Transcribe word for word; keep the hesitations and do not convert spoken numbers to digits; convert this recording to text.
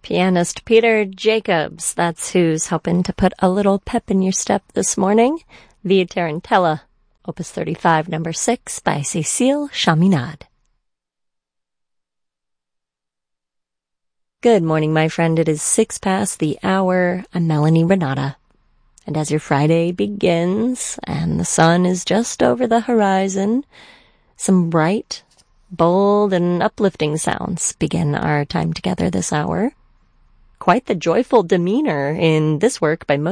Pianist Peter Jacobs, that's who's hoping to put a little pep in your step this morning. Via Tarantella, Opus thirty-five, number six, by Cécile Chaminade. Good morning, my friend. It is six past the hour. I'm Melanie Renata. And as your Friday begins, and the sun is just over the horizon, some bright, bold, and uplifting sounds begin our time together this hour. Quite the joyful demeanor in this work by Mozart.